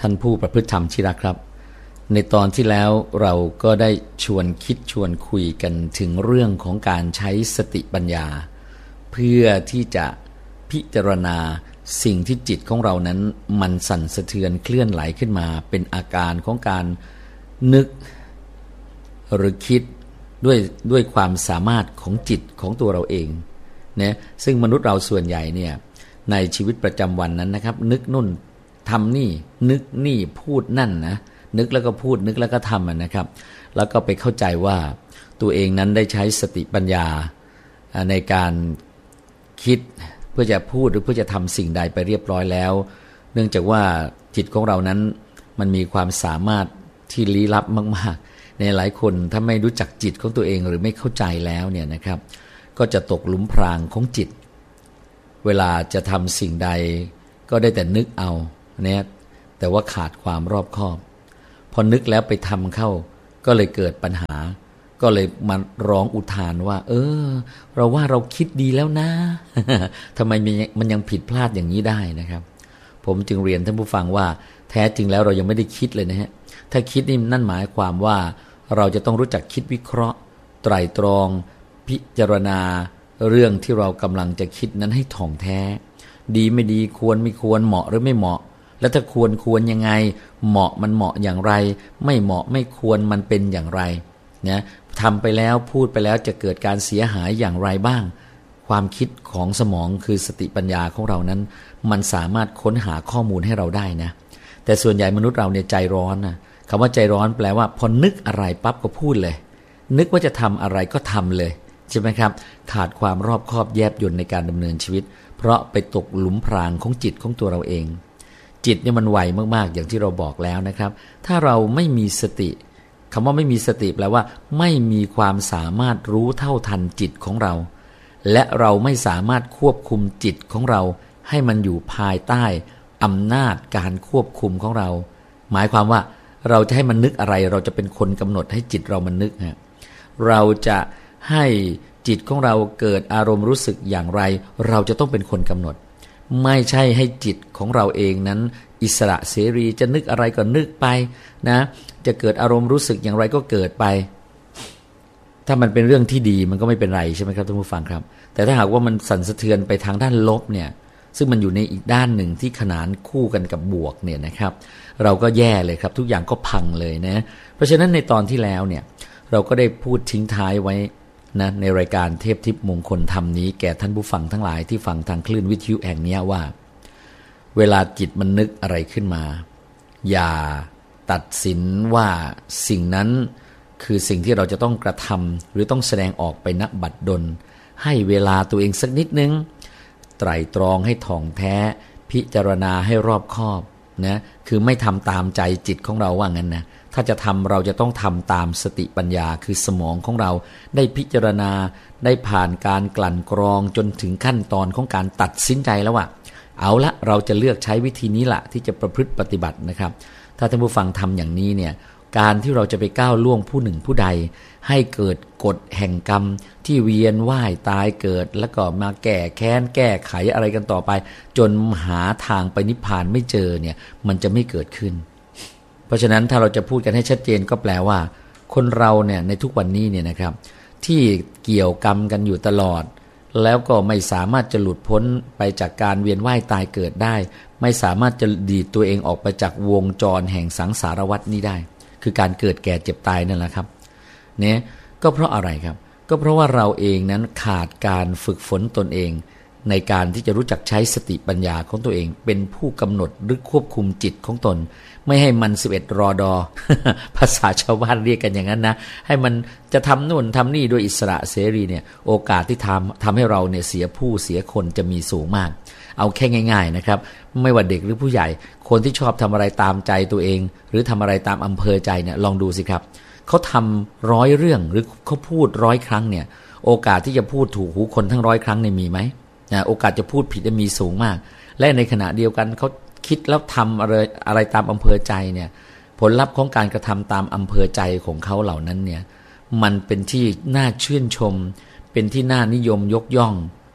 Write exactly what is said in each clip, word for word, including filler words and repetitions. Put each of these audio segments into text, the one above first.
ท่านผู้ประพฤติธรรมที่รักครับในตอนที่แล้วเราก็ได้ชวนคิดชวนคุยกันถึงเรื่องของการใช้สติปัญญาเพื่อที่จะพิจารณาสิ่งที่จิตของเรานั้นมันสั่นสะเทือนเคลื่อนไหลขึ้นมาเป็นอาการของการนึกหรือคิดด้วยด้วยความสามารถของจิตของตัวเราเองนะซึ่งมนุษย์เราส่วนใหญ่เนี่ยในชีวิตประจำวันนั้นนะครับนึกนู่นทำนี่นึกนี่พูดนั่นนะนึกแล้วก็พูดนึกแล้วก็ทำนะครับแล้วก็ไปเข้าใจว่าตัวเองนั้นได้ใช้สติปัญญาในการคิดเพื่อจะพูดหรือเพื่อจะทำสิ่งใดไปเรียบร้อยแล้วเนื่องจากว่าจิตของเรานั้นมันมีความสามารถที่ลี้ลับมากๆในหลายคนถ้าไม่รู้จักจิตของตัวเองหรือไม่เข้าใจแล้วเนี่ยนะครับก็จะตกหลุมพรางของจิตเวลาจะทำสิ่งใดก็ได้แต่นึกเอาเนี่ยแต่ว่าขาดความรอบคอบพอนึกแล้วไปทำเข้าก็เลยเกิดปัญหาก็เลยมาร้องอุทานว่าเออเราว่าเราคิดดีแล้วนะ ทำไมมันยังผิดพลาดอย่างนี้ได้นะครับผมจึงเรียนท่านผู้ฟังว่าแท้จริงแล้วเรายังไม่ได้คิดเลยนะฮะถ้าคิดนี่นั่นหมายความว่าเราจะต้องรู้จักคิดวิเคราะห์ไตร่ตรองพิจารณาเรื่องที่เรากำลังจะคิดนั้นให้ถ่องแท้ดีไม่ดีควรไม่ควรเหมาะหรือไม่เหมาะแล้วถ้าควรควรยังไงเหมาะมันเหมาะอย่างไรไม่เหมาะไม่ควรมันเป็นอย่างไรนะทำไปแล้วพูดไปแล้วจะเกิดการเสียหายอย่างไรบ้างความคิดของสมองคือสติปัญญาของเรานั้นมันสามารถค้นหาข้อมูลให้เราได้นะแต่ส่วนใหญ่มนุษย์เราเนี่ยใจร้อนนะคำว่าใจร้อนแปลว่าพอนึกอะไรปั๊บก็พูดเลยนึกว่าจะทำอะไรก็ทำเลยใช่ไหมครับขาดความรอบคอบแยบยลในการดำเนินชีวิตเพราะไปตกหลุมพรางของจิตของตัวเราเองจิตเนี่ยมันไวมากๆอย่างที่เราบอกแล้วนะครับถ้าเราไม่มีสติคำว่าไม่มีสติแปลว่าไม่มีความสามารถรู้เท่าทันจิตของเราและเราไม่สามารถควบคุมจิตของเราให้มันอยู่ภายใต้อำนาจการควบคุมของเราหมายความว่าเราจะให้มันนึกอะไรเราจะเป็นคนกำหนดให้จิตเรามันนึกฮะเราจะให้จิตของเราเกิดอารมณ์รู้สึกอย่างไรเราจะต้องเป็นคนกำหนดไม่ใช่ให้จิตของเราเองนั้นอิสระเสรีจะนึกอะไรก็นึกไปนะจะเกิดอารมณ์รู้สึกอย่างไรก็เกิดไปถ้ามันเป็นเรื่องที่ดีมันก็ไม่เป็นไรใช่ไหมครับท่านผู้ฟังครับแต่ถ้าหากว่ามันสั่นสะเทือนไปทางด้านลบเนี่ยซึ่งมันอยู่ในอีกด้านหนึ่งที่ขนานคู่กันกับบวกเนี่ยนะครับเราก็แย่เลยครับทุกอย่างก็พังเลยนะเพราะฉะนั้นในตอนที่แล้วเนี่ยเราก็ได้พูดทิ้งท้ายไว้นะในรายการเทพทิพย์มงคลธรรมนี้แก่ท่านผู้ฟังทั้งหลายที่ฟังทางคลื่นวิทยุแห่งนี้ว่าเวลาจิตมันนึกอะไรขึ้นมาอย่าตัดสินว่าสิ่งนั้นคือสิ่งที่เราจะต้องกระทำหรือต้องแสดงออกไปณบัดดลให้เวลาตัวเองสักนิดนึงไตร่ตรองให้ถ่องแท้พิจารณาให้รอบคอบนะคือไม่ทำตามใจจิตของเราว่างั้นนะถ้าจะทำเราจะต้องทำตามสติปัญญาคือสมองของเราได้พิจารณาได้ผ่านการกลั่นกรองจนถึงขั้นตอนของการตัดสินใจแล้วว่าเอาละเราจะเลือกใช้วิธีนี้ละที่จะประพฤติปฏิบัตินะครับถ้าท่านผู้ฟังทำอย่างนี้เนี่ยการที่เราจะไปก้าวล่วงผู้หนึ่งผู้ใดให้เกิดกฎแห่งกรรมที่เวียนว่ายตายเกิดแล้วก็มาแก้แค้นแก้ไขอะไรกันต่อไปจนหาทางไปนิพพานไม่เจอเนี่ยมันจะไม่เกิดขึ้นเพราะฉะนั้นถ้าเราจะพูดกันให้ชัดเจนก็แปลว่าคนเราเนี่ยในทุกวันนี้เนี่ยนะครับที่เกี่ยวกรรมกันอยู่ตลอดแล้วก็ไม่สามารถจะหลุดพ้นไปจากการเวียนว่ายตายเกิดได้ไม่สามารถจะดีดตัวเองออกไปจากวงจรแห่งสังสารวัฏนี้ได้คือการเกิดแก่เจ็บตายนั่นแหละครับเนี่ยก็เพราะอะไรครับก็เพราะว่าเราเองนั้นขาดการฝึกฝนตนเองในการที่จะรู้จักใช้สติปัญญาของตัวเองเป็นผู้กำหนดหรือควบคุมจิตของตนไม่ให้มันสิบเอ็ดรอดอ ภาษาชาวบ้านเรียกกันอย่างนั้นนะให้มันจะทำนู่นทำนี่โดยอิสระเสรีเนี่ยโอกาสที่ทำทำให้เราเนี่ยเสียผู้เสียคนจะมีสูงมากเอาแค่ง่ายๆนะครับไม่ว่าเด็กหรือผู้ใหญ่คนที่ชอบทำอะไรตามใจตัวเองหรือทำอะไรตามอำเภอใจเนี่ยลองดูสิครับเขาทำร้อยเรื่องหรือเขาพูดร้อยครั้งเนี่ยโอกาสที่จะพูดถูกหูคนทั้งร้อยครั้งเนี่ยมีไหมนะโอกาสจะพูดผิดมีสูงมากและในขณะเดียวกันเขาคิดแล้วทำอะไรอะไรตามอำเภอใจเนี่ยผลลัพธ์ของการกระทำตามอำเภอใจของเขาเหล่านั้นเนี่ยมันเป็นที่น่าชื่นชมเป็นที่น่านิยมยกย่อง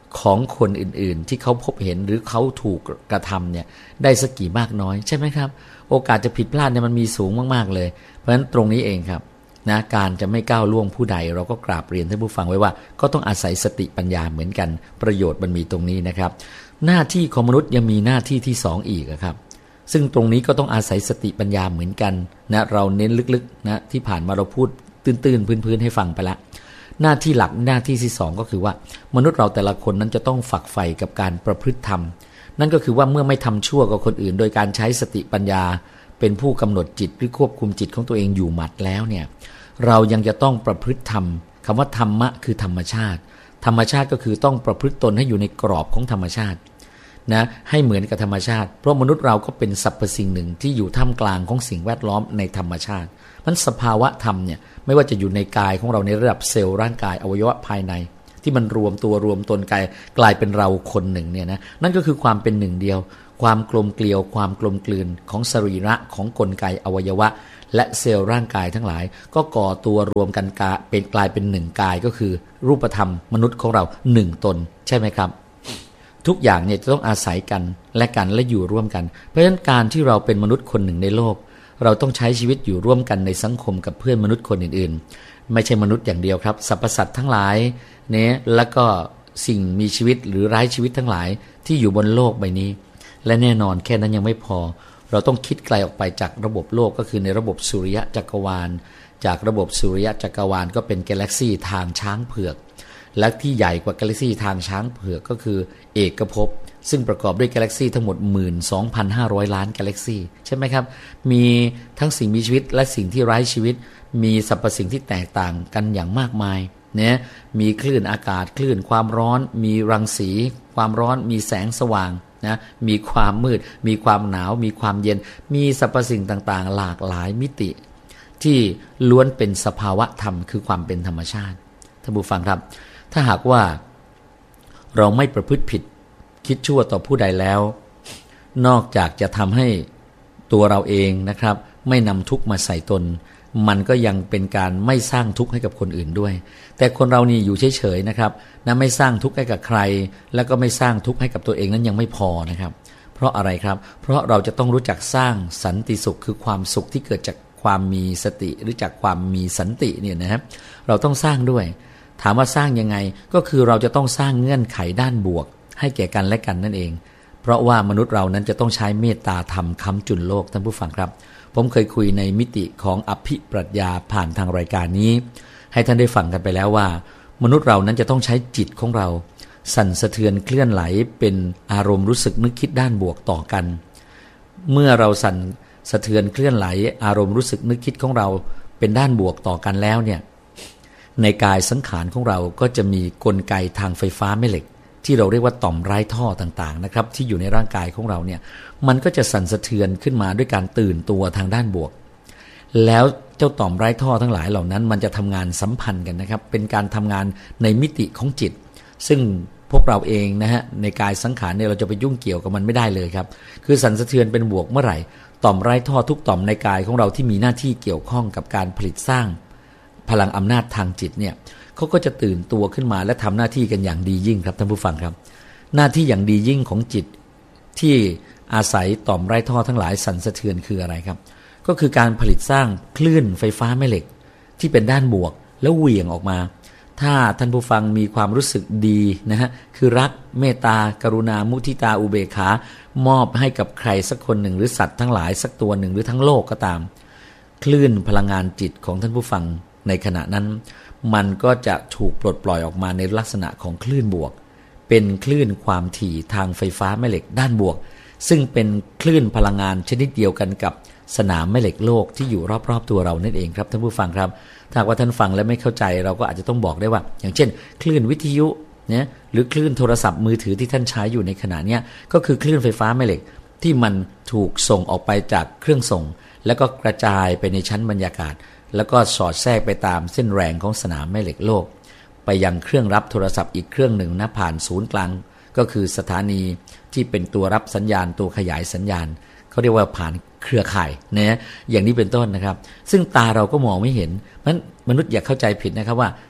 ของคนอื่นๆที่เขาพบเห็นหรือเขาถูกกระทำเนี่ยได้สักกี่มากน้อยใช่ไหมครับโอกาสจะผิดพลาดเนี่ยมันมีสูงมากๆเลยเพราะฉะนั้นตรงนี้เองครับนะการจะไม่ก้าวล่วงผู้ใดเราก็กราบเรียนท่านผู้ฟังไว้ว่าก็ต้องอาศัยสติปัญญาเหมือนกันประโยชน์มันมีตรงนี้นะครับหน้าที่ของมนุษย์ยังมีหน้าที่ที่สองอีกครับซึ่งตรงนี้ก็ต้องอาศัยสติปัญญาเหมือนกันนะเราเน้นลึกๆนะที่ผ่านมาเราพูดตื้นๆพื้นๆให้ฟังไปละหน้าที่หลักหน้าที่ที่สองก็คือว่ามนุษย์เราแต่ละคนนั้นจะต้องฝักใฝ่กับการประพฤติธรรมนั่นก็คือว่าเมื่อไม่ทำชั่วกับคนอื่นโดยการใช้สติปัญญาเป็นผู้กำหนดจิตหรือควบคุมจิตของตัวเองอยู่หมัดแล้วเนี่ยเรายังจะต้องประพฤติธรรมคำว่าธรรมะคือธรรมชาติธรรมชาติก็คือต้องประพฤติตนให้อยู่ในกรอบของธรรมชาตินะให้เหมือนกับธรรมชาติเพราะมนุษย์เราก็เป็นสรรพสิ่งหนึ่งที่อยู่ท่ามกลางของสิ่งแวดล้อมในธรรมชาติมันสภาวะธรรมเนี่ยไม่ว่าจะอยู่ในกายของเราในระดับเซลล์ร่างกายอวัยวะภายในที่มันรวมตัวรวมตนกลายกลายเป็นเราคนหนึ่งเนี่ยนะนั่นก็คือความเป็นหนึ่งเดียวความกลมเกลียวความกลมกลืนของสรีระของกลไกอวัยวะและเซลล์ร่างกายทั้งหลายก็ก่อตัวรวมกันกาเป็นกลายเป็นหนึ่งกายก็คือรูปธรรมมนุษย์ของเราหนึ่งตนใช่ไหมครับทุกอย่างเนี่ยจะต้องอาศัยกันและกันและอยู่ร่วมกันเพราะฉะนั้นการที่เราเป็นมนุษย์คนหนึ่งในโลกเราต้องใช้ชีวิตอยู่ร่วมกันในสังคมกับเพื่อนมนุษย์คนอื่นๆไม่ใช่มนุษย์อย่างเดียวครับสรรพสัตว์ทั้งหลายเนี่ยแล้วก็สิ่งมีชีวิตหรือไร้ชีวิตทั้งหลายที่อยู่บนโลกใบนี้และแน่นอนแค่นั้นยังไม่พอเราต้องคิดไกลออกไปจากระบบโลกก็คือในระบบสุริยะจักรวาลจากระบบสุริยะจักรวาลก็เป็นกาแล็กซี่ทางช้างเผือกและที่ใหญ่กว่ากาแล็กซี่ทางช้างเผือกก็คือเอกภพซึ่งประกอบด้วยกาแล็กซี่ทั้งหมด หนึ่งหมื่นสองพันห้าร้อย ล้านกาแล็กซี่ใช่ไหมครับมีทั้งสิ่งมีชีวิตและสิ่งที่ไร้ชีวิตมีสรรพสิ่งที่แตกต่างกันอย่างมากมายเนี่ยมีคลื่นอากาศคลื่นความร้อนมีรังสีความร้อนมีแสงสว่างนะมีความมืดมีความหนาวมีความเย็นมีสรรพสิ่งต่างๆหลากหลายมิติที่ล้วนเป็นสภาวะธรรมคือความเป็นธรรมชาติท่านผู้ฟังครับถ้าหากว่าเราไม่ประพฤติผิดคิดชั่วต่อผู้ใดแล้วนอกจากจะทำให้ตัวเราเองนะครับไม่นำทุกข์มาใส่ตนมันก็ยังเป็นการไม่สร้างทุกข์ให้กับคนอื่นด้วยแต่คนเรานี่อยู่เฉยๆนะครับนะไม่สร้างทุกข์ให้กับใครแล้วก็ไม่สร้างทุกข์ให้กับตัวเองนั้นยังไม่พอนะครับเพราะอะไรครับเพราะเราจะต้องรู้จักสร้างสันติสุขคือความสุขที่เกิดจากความมีสติหรือจากความมีสันติเนี่ยนะครับเราต้องสร้างด้วยถามว่าสร้างยังไงก็คือเราจะต้องสร้างเงื่อนไขด้านบวกให้แก่กันและกันนั่นเองเพราะว่ามนุษย์เรานั้นจะต้องใช้เมตตาธรรมค้ำจุนโลกท่านผู้ฟังครับผมเคยคุยในมิติของอภิปรัชญาผ่านทางรายการนี้ให้ท่านได้ฟังกันไปแล้วว่ามนุษย์เรานั้นจะต้องใช้จิตของเราสั่นสะเทือนเคลื่อนไหลเป็นอารมณ์รู้สึกนึกคิดด้านบวกต่อกันเมื่อเราสั่นสะเทือนเคลื่อนไหลอารมณ์รู้สึกนึกคิดของเราเป็นด้านบวกต่อกันแล้วเนี่ยในกายสังขารของเราก็จะมีกลไกทางไฟฟ้าแม่เหล็กที่เราเรียกว่าต่อมไร้ท่อต่างๆนะครับที่อยู่ในร่างกายของเราเนี่ยมันก็จะสั่นสะเทือนขึ้นมาด้วยการตื่นตัวทางด้านบวกแล้วเจ้าต่อมไร้ท่อทั้งหลายเหล่านั้นมันจะทำงานสัมพันธ์กันนะครับเป็นการทำงานในมิติของจิตซึ่งพวกเราเองนะฮะในกายสังขารเนี่ยเราจะไปยุ่งเกี่ยวกับมันไม่ได้เลยครับคือสั่นสะเทือนเป็นบวกเมื่อไหร่ต่อมไร้ท่อทุกต่อมในกายของเราที่มีหน้าที่เกี่ยวข้องกับการผลิตสร้างพลังอำนาจทางจิตเนี่ยเขาก็จะตื่นตัวขึ้นมาและทำหน้าที่กันอย่างดียิ่งครับท่านผู้ฟังครับหน้าที่อย่างดียิ่งของจิตที่อาศัยต่อมไร้ท่อทั้งหลายสั่นสะเทือนคืออะไรครับก็คือการผลิตสร้างคลื่นไฟฟ้าแม่เหล็กที่เป็นด้านบวกแล้วเหวี่ยงออกมาถ้าท่านผู้ฟังมีความรู้สึกดีนะฮะคือรักเมตตากรุณามุทิตาอุเบกขามอบให้กับใครสักคนหนึ่งหรือสัตว์ทั้งหลายสักตัวหนึ่งหรือทั้งโลกก็ตามคลื่นพลังงานจิตของท่านผู้ฟังในขณะนั้นมันก็จะถูกปลดปล่อยออกมาในลักษณะของคลื่นบวกเป็นคลื่นความถี่ทางไฟฟ้าแม่เหล็กด้านบวกซึ่งเป็นคลื่นพลังงานชนิดเดียวกันกับสนามแม่เหล็กโลกที่อยู่รอบๆตัวเรานั่นเองครับท่านผู้ฟังครับถ้าว่าท่านฟังและไม่เข้าใจเราก็อาจจะต้องบอกได้ว่าอย่างเช่นคลื่นวิทยุเนี่ยหรือคลื่นโทรศัพท์มือถือที่ท่านใช้อยู่ในขณะนี้ก็คือคลื่นไฟฟ้าแม่เหล็กที่มันถูกส่งออกไปจากเครื่องส่งแล้วก็กระจายไปในชั้นบรรยากาศแล้วก็สอดแทรกไปตามเส้นแรงของสนามแม่เหล็กโลกไปยังเครื่องรับโทรศัพท์อีกเครื่องหนึ่งนะผ่านศูนย์กลางก็คือสถานีที่เป็นตัวรับสัญญาณตัวขยายสัญญาณเขาเรียกว่าผ่านเครือข่ายนะอย่างนี้เป็นต้นนะครับซึ่งตาเราก็มองไม่เห็นเพราะฉะนั้นมนุษย์อย่าเข้าใจผิดนะครับว่า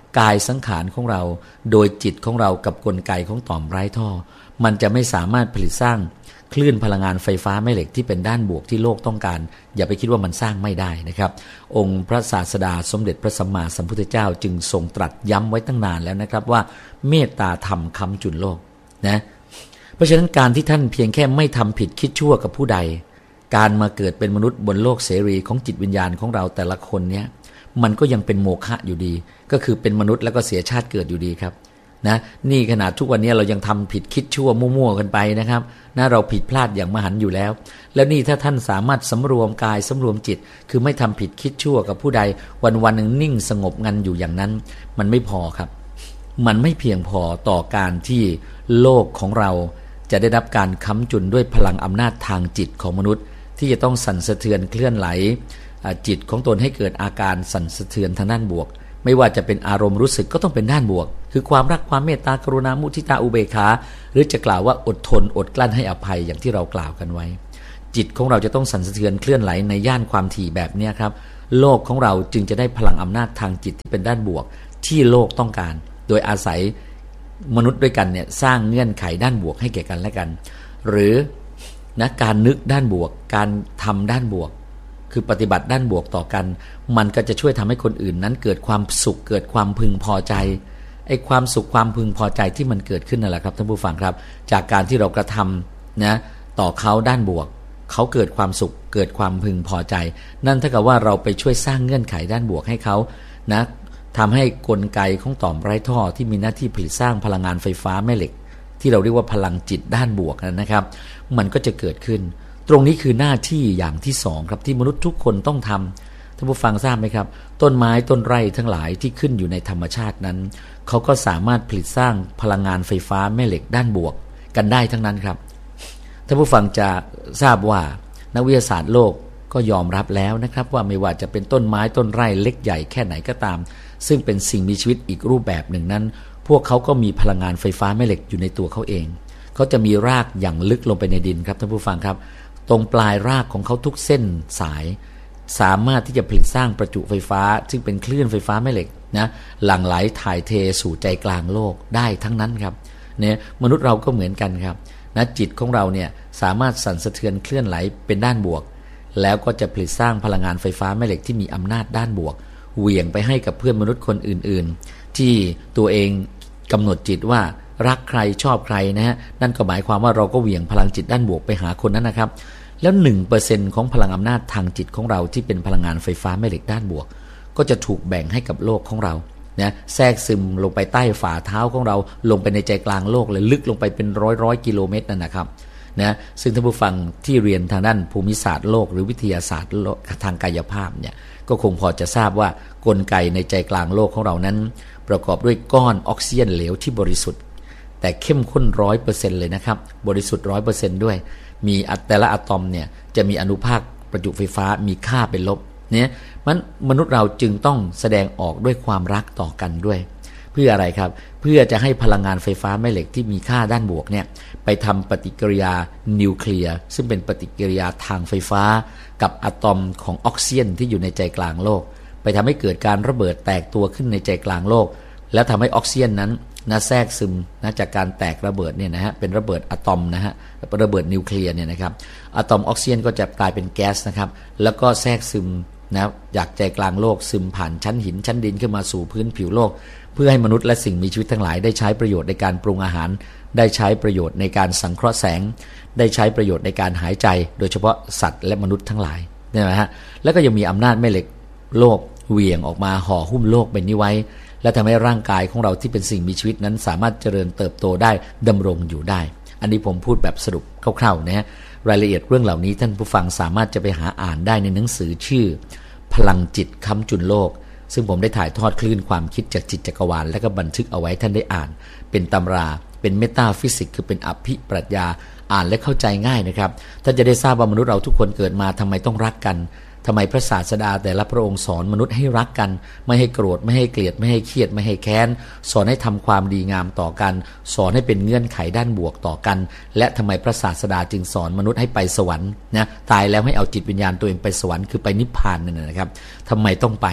กายสังขารของเราโดยจิตของเรากับกลไกของต่อมไร้ท่อมันจะไม่สามารถผลิตสร้างคลื่นพลังงานไฟฟ้าแม่เหล็กที่เป็นด้านบวกที่โลกต้องการอย่าไปคิดว่ามันสร้างไม่ได้นะครับองค์พระศาสดาสมเด็จพระสัมมาสัมพุทธเจ้าจึงทรงตรัสย้ำไว้ตั้งนานแล้วนะครับว่าเมตตาธรรมค้ำจุนโลกนะเพราะฉะนั้นการที่ท่านเพียงแค่ไม่ทำผิดคิดชั่วกับผู้ใดการมาเกิดเป็นมนุษย์บนโลกเสรีของจิตวิญญาณของเราแต่ละคนเนี้ยมันก็ยังเป็นโมฆะอยู่ดีก็คือเป็นมนุษย์แล้วก็เสียชาติเกิดอยู่ดีครับนะนี่ขนาดทุกวันนี้เรายังทำผิดคิดชั่วมั่วๆกันไปนะครับนะเราผิดพลาดอย่างมหันต์อยู่แล้วแล้วนี่ถ้าท่านสามารถสำรวมกายสำรวมจิตคือไม่ทำผิดคิดชั่วกับผู้ใดวันๆหนึ่งนิ่งสงบงันอยู่อย่างนั้นมันไม่พอครับมันไม่เพียงพอต่อการที่โลกของเราจะได้รับการค้ำจุนด้วยพลังอำนาจทางจิตของมนุษย์ที่จะต้องสั่นสะเทือนเคลื่อนไหลจิตของตนให้เกิดอาการสั่นสะเทือนทางด้านบวกไม่ว่าจะเป็นอารมณ์รู้สึกก็ต้องเป็นด้านบวกคือความรักความเมตตากรุณามุทิตาอุเบกขาหรือจะกล่าวว่าอดทนอดกลั้นให้อภัยอย่างที่เรากล่าวกันไว้จิตของเราจะต้องสั่นสะเทือนเคลื่อนไหลในย่านความถี่แบบนี้ครับโลกของเราจึงจะได้พลังอำนาจทางจิตที่เป็นด้านบวกที่โลกต้องการโดยอาศัยมนุษย์ด้วยกันเนี่ยสร้างเงื่อนไขด้านบวกให้แก่กันและกันหรือนะการนึกด้านบวกการทำด้านบวกคือปฏิบัติด้านบวกต่อกันมันก็จะช่วยทำให้คนอื่นนั้นเกิดความสุขเกิดความพึงพอใจไอ้ความสุขความพึงพอใจที่มันเกิดขึ้นนั่นแหละครับท่านผู้ฟังครับจากการที่เรากระทำนะต่อเขาด้านบวกเขาเกิดความสุขเกิดความพึงพอใจนั่นเท่ากับว่าเราไปช่วยสร้างเงื่อนไขด้านบวกให้เขานะทำให้กลไกของต่อมไร้ท่อที่มีหน้าที่ผลิตสร้างพลังงานไฟฟ้าแม่เหล็กที่เราเรียกว่าพลังจิตด้านบวกนะครับมันก็จะเกิดขึ้นตรงนี้คือหน้าที่อย่างที่สองครับที่มนุษย์ทุกคนต้องทำท่านผู้ฟังทราบไหมครับต้นไม้ต้นไร่ทั้งหลายที่ขึ้นอยู่ในธรรมชาตินั้นเขาก็สามารถผลิตสร้างพลังงานไฟฟ้าแม่เหล็กด้านบวกกันได้ทั้งนั้นครับท่านผู้ฟังจะทราบว่านักวิทยาศาสตร์โลกก็ยอมรับแล้วนะครับว่าไม่ว่าจะเป็นต้นไม้ต้นไร่เล็กใหญ่แค่ไหนก็ตามซึ่งเป็นสิ่งมีชีวิตอีกรูปแบบหนึ่งนั้นพวกเขาก็มีพลังงานไฟฟ้าแม่เหล็กอยู่ในตัวเขาเองเขาจะมีรากอย่างลึกลงไปในดินครับท่านผู้ฟังครับตรงปลายรากของเขาทุกเส้นสายสามารถที่จะผลิตสร้างประจุไฟฟ้าซึ่งเป็นคลื่นไฟฟ้าแม่เหล็กนะหลั่งไหลถ่ายเทสู่ใจกลางโลกได้ทั้งนั้นครับเนี่ยมนุษย์เราก็เหมือนกันครับนะจิตของเราเนี่ยสามารถสั่นสะเทือนเคลื่อนไหลเป็นด้านบวกแล้วก็จะผลิตสร้างพลังงานไฟฟ้าแม่เหล็กที่มีอำนาจด้านบวกเหวี่ยงไปให้กับเพื่อนมนุษย์คนอื่นๆที่ตัวเองกำหนดจิตว่ารักใครชอบใครนะฮะนั่นก็หมายความว่าเราก็เหวี่ยงพลังจิตด้านบวกไปหาคนนั้นนะครับแล้ว หนึ่งเปอร์เซ็นต์ ของพลังอำนาจทางจิตของเราที่เป็นพลังงานไฟฟ้าแม่เหล็กด้านบวกก็จะถูกแบ่งให้กับโลกของเรานะแทรกซึมลงไปใต้ฝ่าเท้าของเราลงไปในใจกลางโลกเลยลึกลงไปเป็นร้อยร้อยกิโลเมตรนั่นนะครับนะซึ่งท่านผู้ฟังที่เรียนทางด้านภูมิศาสตร์โลกหรือวิทยาศาสตร์ทางกายภาพเนี่ยก็คงพอจะทราบว่ากลไกในใจกลางโลกของเรานั้นประกอบด้วยก้อนออกซิเจนเหลวที่บริสุทธิ์แต่เข้มข้น ร้อยเปอร์เซ็นต์ เลยนะครับบริสุทธิ์ ร้อยเปอร์เซ็นต์ ด้วยมีแต่ละอะตอมเนี่ยจะมีอนุภาคประจุไฟฟ้ามีค่าเป็นลบเนี่ยมันมนุษย์เราจึงต้องแสดงออกด้วยความรักต่อกันด้วยเพื่ออะไรครับเพื่อจะให้พลังงานไฟฟ้าแม่เหล็กที่มีค่าด้านบวกเนี่ยไปทำปฏิกิริยานิวเคลียร์ซึ่งเป็นปฏิกิริยาทางไฟฟ้ากับอะตอมของออกซิเจนที่อยู่ในใจกลางโลกไปทำให้เกิดการระเบิดแตกตัวขึ้นในใจกลางโลกแล้วทำให้ออกซิเจนนั้นนะแทรกซึมนะจากการแตกระเบิดเนี่ยนะฮะเป็นระเบิดอะตอมนะฮะระเบิดนิวเคลียร์เนี่ยนะครับอะตอมออกซิเจนก็จะกลายเป็นแก๊สนะครับแล้วก็แทรกซึมนะจากใจกลางโลกซึมผ่านชั้นหินชั้นดินขึ้นมาสู่พื้นผิวโลกเพื่อให้มนุษย์และสิ่งมีชีวิตทั้งหลายได้ใช้ประโยชน์ในการปรุงอาหารได้ใช้ประโยชน์ในการสังเคราะห์แสงได้ใช้ประโยชน์ในการหายใจโดยเฉพาะสัตว์และมนุษย์ทั้งหลายเนี่ยนะฮะแล้วก็ยังมีอำนาจแม่เหล็กโลกเหวี่ยงออกมาห่อหุ้มโลกใบนี้ไว้และทำให้ร่างกายของเราที่เป็นสิ่งมีชีวิตนั้นสามารถเจริญเติบโตได้ดำรงอยู่ได้อันนี้ผมพูดแบบสรุปคร่าวๆนะฮะรายละเอียดเรื่องเหล่านี้ท่านผู้ฟังสามารถจะไปหาอ่านได้ในหนังสือชื่อพลังจิตค้ำจุนโลกซึ่งผมได้ถ่ายทอดคลื่นความคิดจากจิตจักรวาลและก็บันทึกเอาไว้ท่านได้อ่านเป็นตำราเป็นเมตาฟิสิกส์คือเป็นอภิปรัชญาอ่านและเข้าใจง่ายนะครับท่านจะได้ทราบว่ามนุษย์เราทุกคนเกิดมาทำไมต้องรักกันทำไมพระศาสดาแต่ละพระองค์สอนมนุษย์ให้รักกันไม่ให้โกรธไม่ให้เกลียดไม่ให้เครียดไม่ให้แค้นสอนให้ทำความดีงามต่อกันสอนให้เป็นเงื่อนไขด้านบวกต่อกันและทำไมพระศาสดาจึงสอนมนุษย์ให้ไปสวรรค์นะตายแล้วให้เอาจิตวิญญาณตัวเองไปสวรรค์คือไปนิพพานนั่นนะครับทำไมต้องไป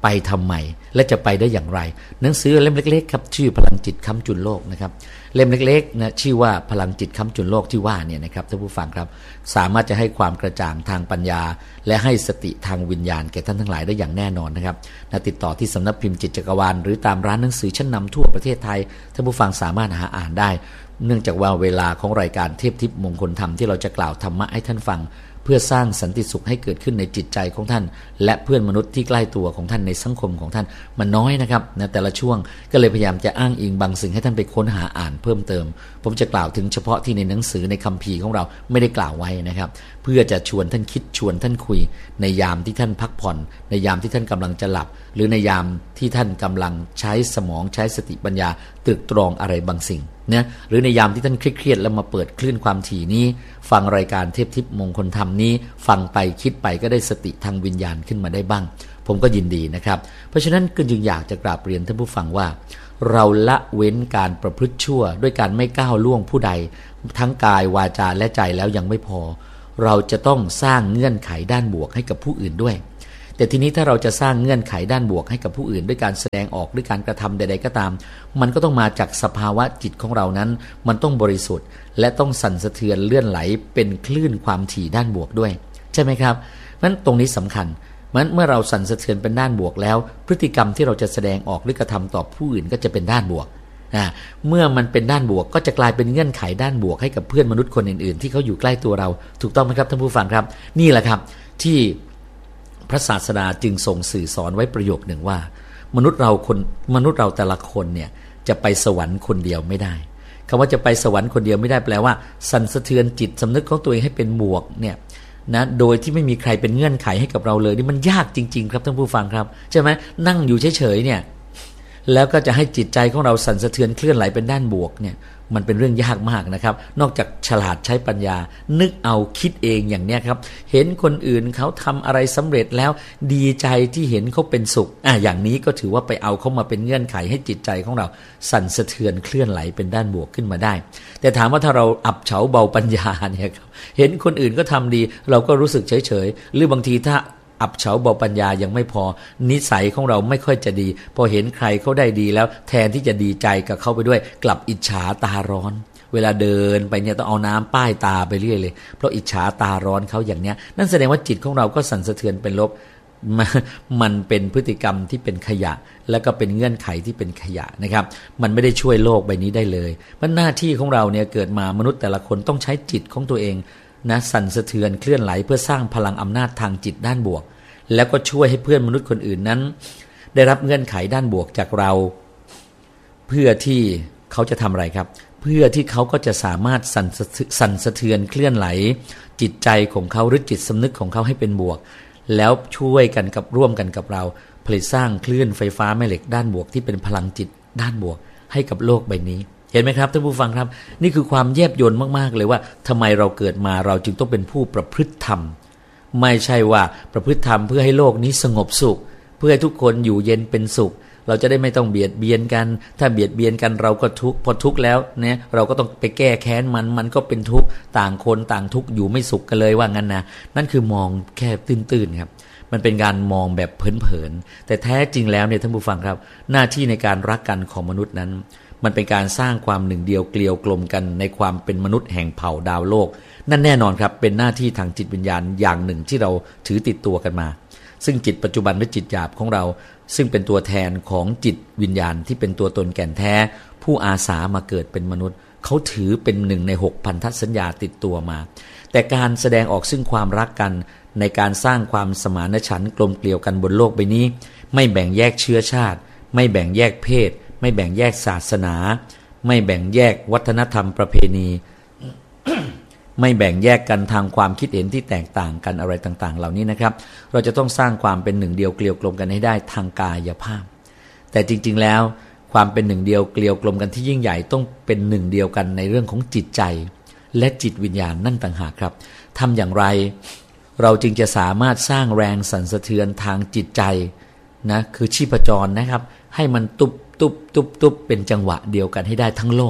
ไปทำไมและจะไปได้อย่างไรหนังสือเล่มเล็กๆครับชื่อพลังจิตค้ำจุนโลกนะครับเล่มเล็กๆนะชื่อว่าพลังจิตค้ำจุนโลกที่ว่าเนี่ยนะครับท่านผู้ฟังครับสามารถจะให้ความกระจ่างทางปัญญาและให้สติทางวิญญาณแก่ท่านทั้งหลายได้อย่างแน่นอนนะครับนะติดต่อที่สำนักพิมพ์จิตจักรวาลหรือตามร้านหนังสือชั้นนำทั่วประเทศไทยท่านผู้ฟังสามารถหาอ่านได้เนื่องจากว่าเวลาของรายการเทพทิพย์มงคลธรรมที่เราจะกล่าวธรรมะให้ท่านฟังเพื่อสร้างสันติสุขให้เกิดขึ้นในจิตใจของท่านและเพื่อนมนุษย์ที่ใกล้ตัวของท่านในสังคมของท่านมันน้อยนะครับนะแต่ละช่วงก็เลยพยายามจะอ้างอิงบางสิ่งให้ท่านไปค้นหาอ่านเพิ่มเติมผมจะกล่าวถึงเฉพาะที่ในหนังสือในคัมภีร์ของเราไม่ได้กล่าวไว้นะครับเพื่อจะชวนท่านคิดชวนท่านคุยในยามที่ท่านพักผ่อนในยามที่ท่านกำลังจะหลับหรือในยามที่ท่านกำลังใช้สมองใช้สติปัญญาตรึกตรองอะไรบางสิ่งนะหรือในยามที่ท่านเครียดๆแล้วมาเปิดคลื่นความถี่นี้ฟังรายการเทพทิพย์มงคลธรรมนี้ฟังไปคิดไปก็ได้สติทางวิญญาณขึ้นมาได้บ้างผมก็ยินดีนะครับเพราะฉะนั้นก็จึงอยากจะกราบเรียนท่านผู้ฟังว่าเราละเว้นการประพฤติชั่วด้วยการไม่ก้าวล่วงผู้ใดทั้งกายวาจาและใจแล้วยังไม่พอเราจะต้องสร้างเงื่อนไขด้านบวกให้กับผู้อื่นด้วยแต่ทีนี้ถ้าเราจะสร้างเงื่อนไขด้านบวกให้กับผู้อื่นด้วยการแสดงออกด้วยการกระทำใดๆก็ตามมันก็ต้องมาจากสภาวะจิตของเรานั้นมันต้องบริสุทธิ์และต้องสั่นสะเทือนเลื่อนไหลเป็นคลื่นความถี่ด้านบวกด้วยใช่ไหมครับนั้นตรงนี้สำคัญมันเมื่อเราสั่นสะเทือนเป็นด้านบวกแล้วพฤติกรรมที่เราจะแสดงออกหรือกระทำต่อผู้อื่นก็จะเป็นด้านบวกนะเมื่อมันเป็นด้านบวกก็จะกลายเป็นเงื่อนไขด้านบวกให้กับเพื่อนมนุษย์คนอื่นๆที่เขาอยู่ใกล้ตัวเราถูกต้องไหมครับท่านผู้ฟังครับนี่แหละครับที่พระศาสดาจึงทรงสื่อสอนไว้ประโยคหนึ่งว่ามนุษย์เราคนมนุษย์เราแต่ละคนเนี่ยจะไปสวรรค์คนเดียวไม่ได้คำว่าจะไปสวรรค์คนเดียวไม่ได้แปลว่าสั่นสะเทือนจิตสำนึกของตัวเองให้เป็นบวกเนี่ยนะโดยที่ไม่มีใครเป็นเงื่อนไขให้กับเราเลยนี่มันยากจริงๆครับท่านผู้ฟังครับใช่ไหมนั่งอยู่เฉยๆเนี่ยแล้วก็จะให้จิตใจของเราสั่นสะเทือนเคลื่อนไหลเป็นด้านบวกเนี่ยมันเป็นเรื่องยากมากนะครับนอกจากฉลาดใช้ปัญญานึกเอาคิดเองอย่างเนี้ยครับเห็นคนอื่นเขาทำอะไรสำเร็จแล้วดีใจที่เห็นเขาเป็นสุขอ่ะอย่างนี้ก็ถือว่าไปเอาเขามาเป็นเงื่อนไขให้จิตใจของเราสั่นสะเทือนเคลื่อนไหลเป็นด้านบวกขึ้นมาได้แต่ถามว่าถ้าเราอับเฉาเบาปัญญาเนี่ยครับเห็นคนอื่นก็ทำดีเราก็รู้สึกเฉยๆหรือบางทีถ้าอับเฉาเบาปัญญายังไม่พอนิสัยของเราไม่ค่อยจะดีพอเห็นใครเขาได้ดีแล้วแทนที่จะดีใจกับเขาไปด้วยกลับอิจฉาตาร้อนเวลาเดินไปเนี่ยต้องเอาน้ำป้ายตาไปเรื่อยเลยเพราะอิจฉาตาร้อนเขาอย่างเนี้ยนั่นแสดงว่าจิตของเราก็สั่นสะเทือนเป็นลบมันเป็นพฤติกรรมที่เป็นขยะแล้วก็เป็นเงื่อนไขที่เป็นขยะนะครับมันไม่ได้ช่วยโลกใบนี้ได้เลยเพราะหน้าที่ของเราเนี่ยเกิดมามนุษย์แต่ละคนต้องใช้จิตของตัวเองนะสั่นสะเทือนเคลื่อนไหลเพื่อสร้างพลังอำนาจทางจิตด้านบวกแล้วก็ช่วยให้เพื่อนมนุษย์คนอื่นนั้นได้รับเงื่อนไขด้านบวกจากเราเพื่อที่เขาจะทำอะไรครับเพื่อที่เขาก็จะสามารถสั่นสั่นสะเทือนเคลื่อนไหลจิตใจของเขาหรือจิตสำนึกของเขาให้เป็นบวกแล้วช่วยกันกับร่วมกันกับเราผลิตสร้างคลื่นไฟฟ้าแม่เหล็กด้านบวกที่เป็นพลังจิตด้านบวกให้กับโลกใบนี้เห็นไหมครับท่านผู้ฟังครับนี่คือความแยบยลมากๆเลยว่าทำไมเราเกิดมาเราจึงต้องเป็นผู้ประพฤติธรรมไม่ใช่ว่าประพฤติธรรมเพื่อให้โลกนี้สงบสุขเพื่อให้ทุกคนอยู่เย็นเป็นสุขเราจะได้ไม่ต้องเบียดเบียนกันถ้าเบียดเบียนกันเราก็ทุกข์พอทุกข์แล้วเนี่ยเราก็ต้องไปแก้แค้นมันมันก็เป็นทุกข์ต่างคนต่างทุกข์อยู่ไม่สุขกันเลยว่างั้นนะนั่นคือมองแค่ตื้นๆครับมันเป็นการมองแบบเผินๆแต่แท้จริงแล้วเนี่ยท่านผู้ฟังครับหน้าที่ในการรักกันของมนุษย์นั้นมันเป็นการสร้างความหนึ่งเดียวเกลียวกลมกันในความเป็นมนุษย์แห่งเผ่าดาวโลกนั่นแน่นอนครับเป็นหน้าที่ทางจิตวิญญาณอย่างหนึ่งที่เราถือติดตัวกันมาซึ่งจิตปัจจุบันหรือจิตหยาบของเราซึ่งเป็นตัวแทนของจิตวิญญาณที่เป็นตัวตนแก่นแท้ผู้อาสามาเกิดเป็นมนุษย์เขาถือเป็นหนึ่งในหกพันธสัญญาติดตัวมาแต่การแสดงออกซึ่งความรักกันในการสร้างความสมานฉันท์กลมเกลียวกันบนโลกใบนี้ไม่แบ่งแยกเชื้อชาติไม่แบ่งแยกเพศไม่แบ่งแยกศาสนาไม่แบ่งแยกวัฒนธรรมประเพณี ไม่แบ่งแยกกันทางความคิดเห็นที่แตกต่างกันอะไรต่างๆเหล่านี้นะครับเราจะต้องสร้างความเป็นหนึ่งเดียวเกลียวกลมกันให้ได้ทางกายภาพแต่จริงๆแล้วความเป็นหนึ่งเดียวเกลียวกลมกันที่ยิ่งใหญ่ต้องเป็นหนึ่งเดียวกันในเรื่องของจิตใจและจิตวิญญาณนั่นต่างหากครับทำอย่างไรเราจึงจะสามารถสร้างแรงสั่นสะเทือนทางจิตใจนะคือชีพจรนะครับให้มันตุบตุบตุบตุบเป็นจังหวะเดียวกันให้ได้ทั้งโลก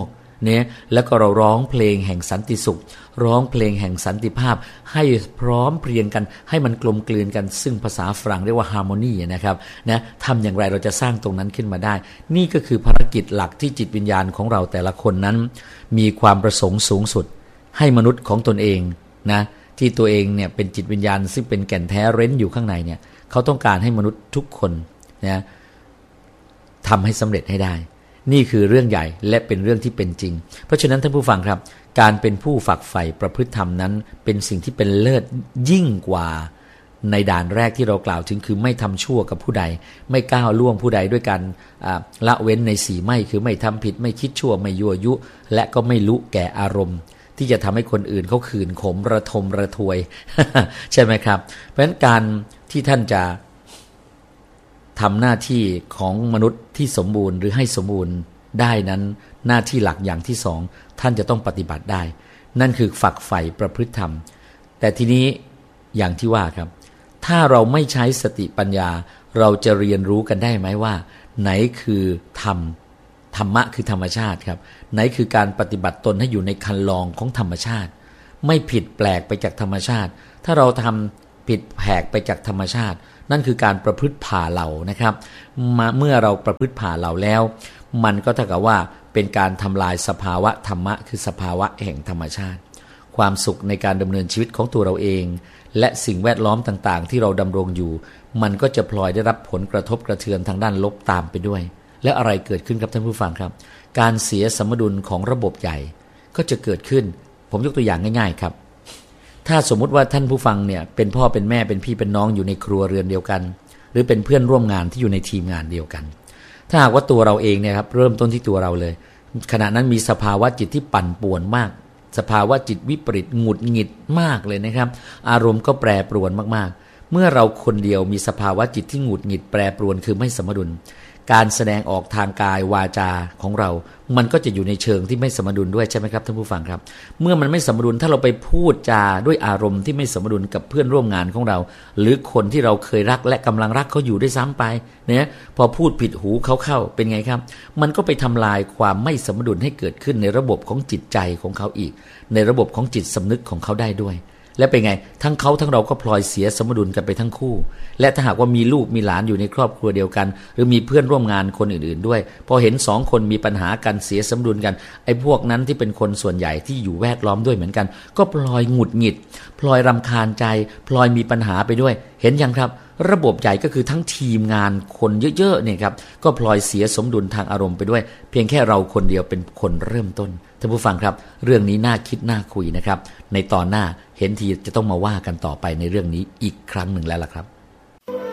เนี่ยแล้วก็เราร้องเพลงแห่งสันติสุขร้องเพลงแห่งสันติภาพให้พร้อมเพรียงกันให้มันกลมกลืนกันซึ่งภาษาฝรั่งเรียกว่าฮาร์โมนีนะครับนะทำอย่างไรเราจะสร้างตรงนั้นขึ้นมาได้นี่ก็คือภารกิจหลักที่จิตวิญญาณของเราแต่ละคนนั้นมีความประสงค์สูงสุดให้มนุษย์ของตนเองนะที่ตัวเองเนี่ยเป็นจิตวิญญาณซึ่งเป็นแก่นแท้เร้นอยู่ข้างในเนี่ยเขาต้องการให้มนุษย์ทุกคนนะทำให้สำเร็จให้ได้นี่คือเรื่องใหญ่และเป็นเรื่องที่เป็นจริงเพราะฉะนั้นท่านผู้ฟังครับการเป็นผู้ฝักใฝ่ประพฤติธรรมนั้นเป็นสิ่งที่เป็นเลิศยิ่งกว่าในด่านแรกที่เรากล่าวถึงคือไม่ทำชั่วกับผู้ใดไม่ก้าวล่วงผู้ใดด้วยการละเว้นในสี่ไม่คือไม่ทำผิดไม่คิดชั่วไม่ยั่วยุและก็ไม่ลุแก่อารมณ์ที่จะทำให้คนอื่นเขาขื่นขมระทมระทวย ใช่ไหมครับเพราะฉะนั้นการที่ท่านจะทำหน้าที่ของมนุษย์ที่สมบูรณ์หรือให้สมบูรณ์ได้นั้นหน้าที่หลักอย่างที่สองท่านจะต้องปฏิบัติได้นั่นคือฝักใฝ่ประพฤติธรรมแต่ทีนี้อย่างที่ว่าครับถ้าเราไม่ใช้สติปัญญาเราจะเรียนรู้กันได้ไหมว่าไหนคือธรรมธรรมะคือธรรมชาติครับไหนคือการปฏิบัติตนให้อยู่ในคันลองของธรรมชาติไม่ผิดแปลกไปจากธรรมชาติถ้าเราทำผิดแผกไปจากธรรมชาตินั่นคือการประพฤติผ่าเหล่านะครับมาเมื่อเราประพฤติผ่าเหล่าแล้วมันก็เท่ากับว่าเป็นการทำลายสภาวะธรรมะคือสภาวะแห่งธรรมชาติความสุขในการดำเนินชีวิตของตัวเราเองและสิ่งแวดล้อมต่างๆที่เราดำรงอยู่มันก็จะพลอยได้รับผลกระทบกระเทือนทางด้านลบตามไปด้วยแล้วอะไรเกิดขึ้นครับท่านผู้ฟังครับการเสียสมดุลของระบบใหญ่ก็จะเกิดขึ้นผมยกตัวอย่างง่ายๆครับถ้าสมมุติว่าท่านผู้ฟังเนี่ยเป็นพ่อเป็นแม่เป็นพี่เป็นน้องอยู่ในครัวเรือนเดียวกันหรือเป็นเพื่อนร่วมงานที่อยู่ในทีมงานเดียวกันถ้าหากว่าตัวเราเองเนี่ยครับเริ่มต้นที่ตัวเราเลยขณะนั้นมีสภาวะจิตที่ปั่นป่วนมากสภาวะจิตวิปริตหงุดหงิดมากเลยนะครับอารมณ์ก็แปรปรวนมากๆเมื่อเราคนเดียวมีสภาวะจิตที่หงุดหงิดแปรปรวนคือไม่สมดุลการแสดงออกทางกายวาจาของเรามันก็จะอยู่ในเชิงที่ไม่สมดุลด้วยใช่ไหมครับท่านผู้ฟังครับเมื่อมันไม่สมดุลถ้าเราไปพูดจาด้วยอารมณ์ที่ไม่สมดุลกับเพื่อนร่วมงานของเราหรือคนที่เราเคยรักและกำลังรักเขาอยู่ด้วยซ้ำไปเนี่ยพอพูดผิดหูเขาเข้าเป็นไงครับมันก็ไปทำลายความไม่สมดุลให้เกิดขึ้นในระบบของจิตใจของเขาอีกในระบบของจิตสำนึกของเขาได้ด้วยและเป็นไงทั้งเขาทั้งเราก็พลอยเสียสมดุลกันไปทั้งคู่และถ้าหากว่ามีลูกมีหลานอยู่ในครอบครัวเดียวกันหรือมีเพื่อนร่วมงานคนอื่นๆด้วยพอเห็นสองคนมีปัญหากันเสียสมดุลกันไอ้พวกนั้นที่เป็นคนส่วนใหญ่ที่อยู่แวดล้อมด้วยเหมือนกันก็พลอยหงุดหงิดพลอยรำคาญใจพลอยมีปัญหาไปด้วยเห็นยังครับระบบใหญ่ก็คือทั้งทีมงานคนเยอะๆเนี่ยครับก็พลอยเสียสมดุลทางอารมณ์ไปด้วยเพียงแค่เราคนเดียวเป็นคนเริ่มต้นท่านผู้ฟังครับเรื่องนี้น่าคิดน่าคุยนะครับในตอนหน้าเห็นทีจะต้องมาว่ากันต่อไปในเรื่องนี้อีกครั้งหนึ่งแล้วล่ะครับ